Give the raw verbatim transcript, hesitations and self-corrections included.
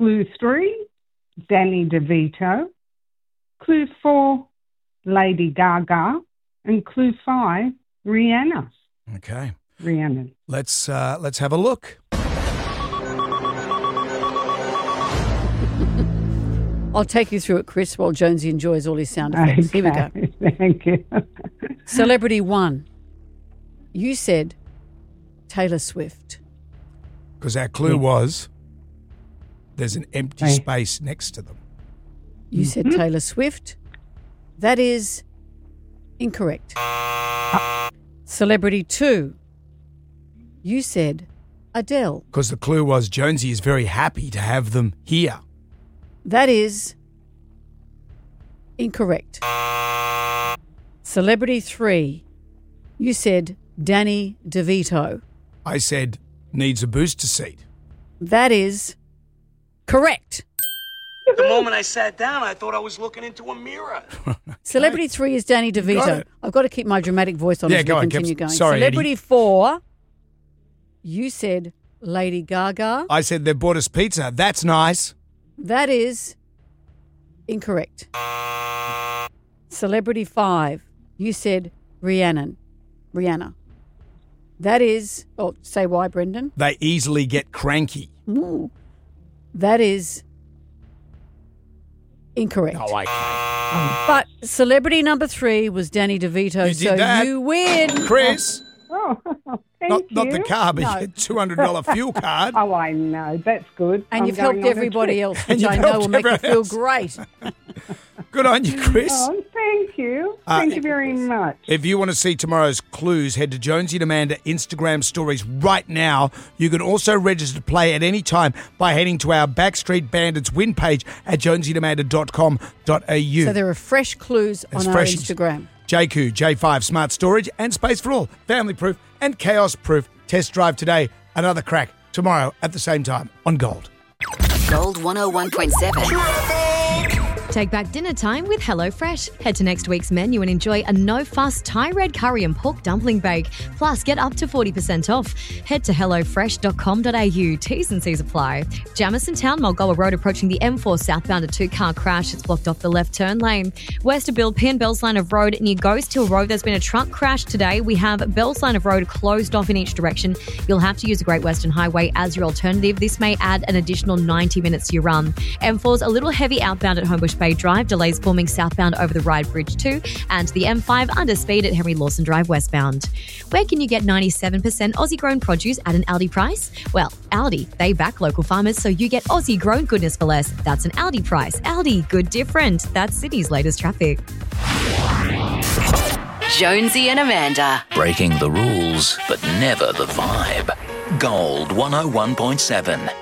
Clue three, Danny DeVito. Clue four, Lady Gaga. And clue five, Rihanna. Okay. Rihanna. Let's uh, let's have a look. I'll take you through it, Chris, while Jonesy enjoys all his sound effects. Okay. Here we go. Thank you. Celebrity one. You said Taylor Swift. Because our clue was there's an empty Hey. space next to them. You said Mm-hmm. Taylor Swift. That is incorrect. Celebrity two. You said Adele. Because the clue was Jonesy is very happy to have them here. That is incorrect. Celebrity three. You said Danny DeVito. I said needs a booster seat. That is correct. The moment I sat down, I thought I was looking into a mirror. Celebrity three is Danny Got DeVito. it. I've got to keep my dramatic voice on Yeah, as we go on, continue Kebs. going. Sorry, Celebrity Eddie. four. You said Lady Gaga. I said they bought us pizza. That's nice. That is incorrect. Celebrity five. You said Rhiannon. Rihanna. That is, oh, say why, Brendan? They easily get cranky. Ooh. That is incorrect. Oh, I can't. But celebrity number three was Danny DeVito, You did so that. you win. Chris, Oh, thank not, you. not the car, but No. your two hundred dollars fuel card. Oh, I know. That's good. And I'm you've going helped on a everybody trip. else, And which you've I know helped will make you everyone feel else. great. Good on you, Chris. Oh, thank you. Uh, Thank you very much. If you want to see tomorrow's clues, head to Jonesy and Amanda Instagram stories right now. You can also register to play at any time by heading to our Backstreet Bandits win page at jonesy and amanda dot com dot a u. So there are fresh clues There's on our fresh- Instagram. J Q, J five Smart Storage and Space for All, family proof and chaos proof. Test drive today. Another crack tomorrow at the same time on Gold. Gold one oh one point seven. Take back dinner time with HelloFresh. Head to next week's menu and enjoy a no-fuss Thai red curry and pork dumpling bake. Plus, get up to forty percent off. Head to hello fresh dot com dot a u. T's and C's apply. Jamison Town, Mulgoa Road, approaching the M four southbound, a two-car crash. It's blocked off the left turn lane. West of Bill Penn, Bells Line of Road near Ghost Hill Road. There's been a truck crash today. We have Bells Line of Road closed off in each direction. You'll have to use the Great Western Highway as your alternative. This may add an additional ninety minutes to your run. M four's a little heavy outbound at Homebush Bay Drive. Delays forming southbound over the Ryde Bridge too. And the M five under speed at Henry Lawson Drive westbound. Where can you get ninety-seven percent Aussie grown produce at an Aldi price? Well, Aldi, they back local farmers, so you get Aussie grown goodness for less. That's an Aldi price. Aldi, good different. That's Sydney's latest traffic. Jonesy and Amanda. Breaking the rules, but never the vibe. Gold one oh one point seven.